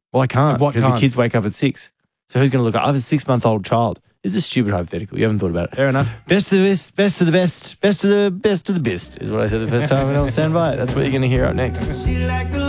Well, I can't What because time? the kids wake up at 6. So who's going to look up? I have a 6-month-old child. This is a stupid hypothetical. You haven't thought about it. Fair enough. Best of the best, best of the best, best of the best of the best is what I said the first time, and I'll stand by it. That's what you're going to hear up next.